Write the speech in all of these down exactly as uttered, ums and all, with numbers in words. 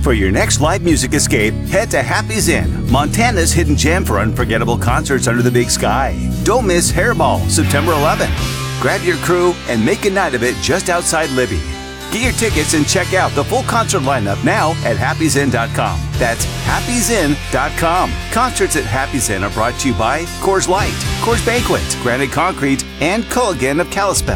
For your next live music escape, head to Happy's Inn, Montana's hidden gem for unforgettable concerts under the big sky. Don't miss Hairball, September eleventh. Grab your crew and make a night of it just outside Libby. Get your tickets and check out the full concert lineup now at happy's inn dot com. That's happy's inn dot com. Concerts at Happy's Inn are brought to you by Coors Light, Coors Banquet, Granite Concrete, and Culligan of Kalispell.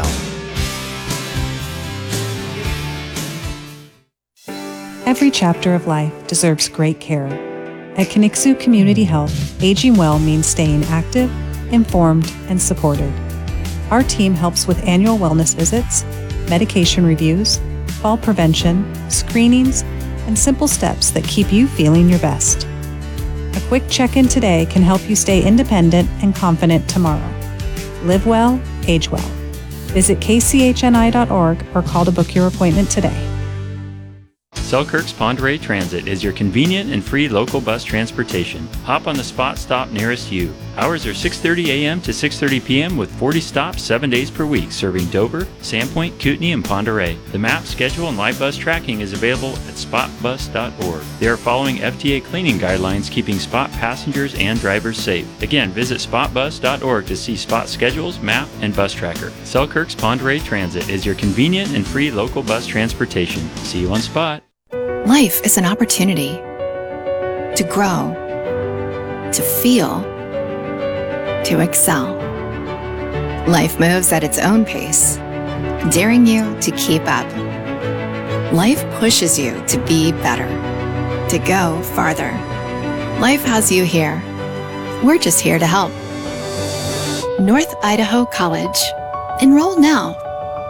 Every chapter of life deserves great care. At Kinixu Community Health, aging well means staying active, informed, and supported. Our team helps with annual wellness visits, medication reviews, fall prevention, screenings, and simple steps that keep you feeling your best. A quick check-in today can help you stay independent and confident tomorrow. Live well, age well. Visit k c h n i dot org or call to book your appointment today. Selkirk's Pend Oreille Transit is your convenient and free local bus transportation. Hop on the spot stop nearest you. Hours are six thirty a.m. to six thirty p.m. with forty stops seven days per week, serving Dover, Sandpoint, Kootenai, and Pend Oreille. The map, schedule, and live bus tracking is available at spot bus dot org. They are following F D A cleaning guidelines, keeping Spot passengers and drivers safe. Again, visit spot bus dot org to see Spot schedules, map, and bus tracker. Selkirk's Pend Oreille Transit is your convenient and free local bus transportation. See you on Spot. Life is an opportunity to grow, to feel, to excel. Life moves at its own pace, daring you to keep up. Life pushes you to be better, to go farther. Life has you here. We're just here to help. North Idaho College. Enroll now.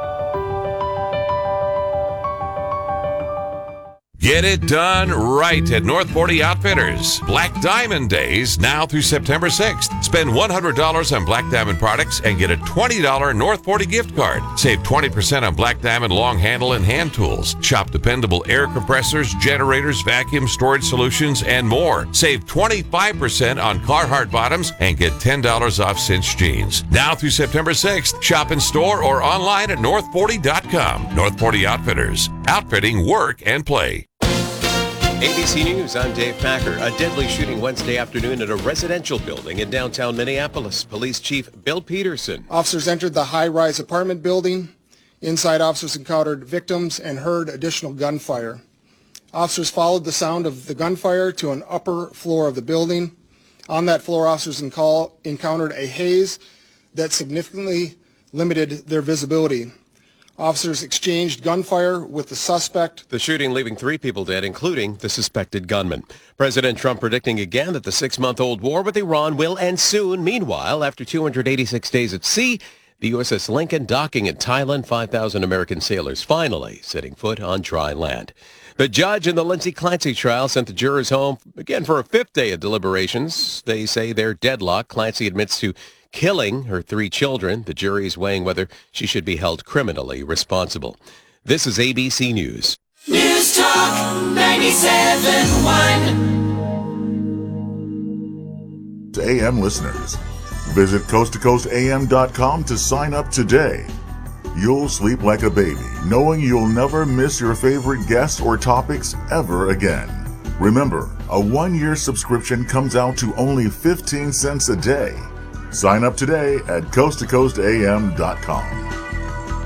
Get it done right at North Forty Outfitters. Black Diamond Days now through September sixth. Spend one hundred dollars on Black Diamond products and get a twenty dollars North Forty gift card. Save twenty percent on Black Diamond long handle and hand tools. Shop dependable air compressors, generators, vacuum storage solutions, and more. Save twenty-five percent on Carhartt bottoms and get ten dollars off Cinch jeans. Now through September sixth. Shop in store or online at north forty dot com. North Forty Outfitters. Outfitting work and play. A B C News, I'm Dave Packer. A deadly shooting Wednesday afternoon at a residential building in downtown Minneapolis. Police Chief Bill Peterson. Officers entered the high-rise apartment building. Inside, officers encountered victims and heard additional gunfire. Officers followed the sound of the gunfire to an upper floor of the building. On that floor, officers encountered a haze that significantly limited their visibility. Officers exchanged gunfire with the suspect. The shooting leaving three people dead, including the suspected gunman. President Trump predicting again that the six-month-old war with Iran will end soon. Meanwhile, after two hundred eighty-six days at sea, the U S S Lincoln docking at Thailand, five thousand American sailors finally setting foot on dry land. The judge in the Lindsay Clancy trial sent the jurors home again for a fifth day of deliberations. They say they're deadlocked. Clancy admits to killing her three children. The jury is weighing whether she should be held criminally responsible. This is A B C News. News Talk ninety-seven point one. To A M listeners, visit coast to coast a m dot com to sign up today. You'll sleep like a baby, knowing you'll never miss your favorite guests or topics ever again. Remember, a one-year subscription comes out to only fifteen cents a day. Sign up today at coast to coast a m dot com.